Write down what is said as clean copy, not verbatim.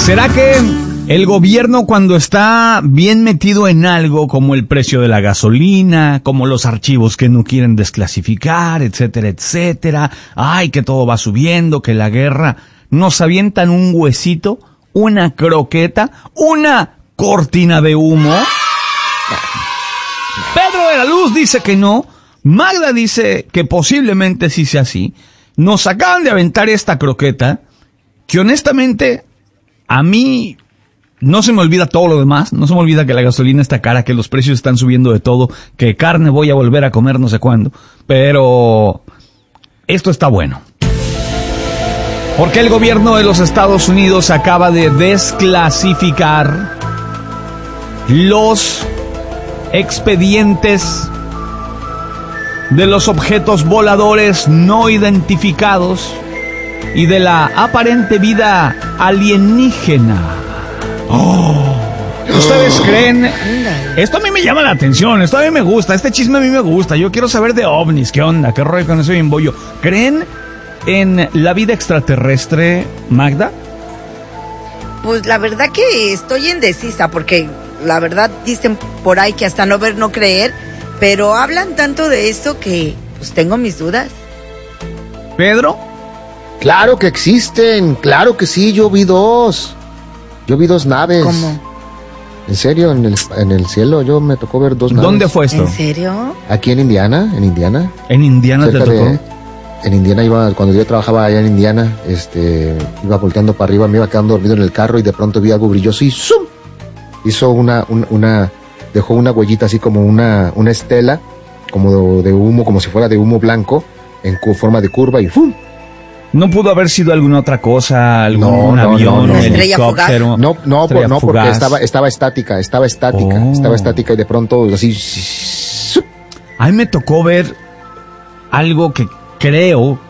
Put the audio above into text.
¿Será que el gobierno, cuando está bien metido en algo como el precio de la gasolina, como los archivos que no quieren desclasificar, etcétera, etcétera, ay, que todo va subiendo, que la guerra, nos avientan un huesito, una croqueta, una cortina de humo? Pedro de la Luz dice que no, Magda dice que posiblemente sí sea así. Nos acaban de aventar esta croqueta, que honestamente, a mí no se me olvida todo lo demás, no se me olvida que la gasolina está cara, que los precios están subiendo de todo, que carne voy a volver a comer no sé cuándo, pero esto está bueno. Porque el gobierno de los Estados Unidos acaba de desclasificar los expedientes de los objetos voladores no identificados y de la aparente vida alienígena. ¿Ustedes creen? Esto a mí me llama la atención, esto a mí me gusta, este chisme a mí me gusta. Yo quiero saber de ovnis, ¿qué onda? ¿Qué rollo con ese bimbollo? ¿Creen en la vida extraterrestre, Magda? Pues la verdad que estoy indecisa, porque la verdad dicen por ahí que hasta no ver, no creer, pero hablan tanto de eso que pues tengo mis dudas. ¿Pedro? Claro que existen, claro que sí, yo vi dos naves. ¿Cómo? En serio, en el cielo, yo me tocó ver dos naves. ¿Dónde fue esto? ¿En serio? Aquí en Indiana. ¿En Indiana te tocó? En Indiana cuando yo trabajaba allá en Indiana, iba volteando para arriba, me iba quedando dormido en el carro y de pronto vi algo brilloso y ¡zum! Hizo dejó una huellita así como una estela, como de humo, como si fuera de humo blanco, en forma de curva y ¡fum! ¿No pudo haber sido alguna otra cosa, algún avión, un helicóptero? No, porque estaba estática, estaba estática y de pronto así. A mí me tocó ver algo que creo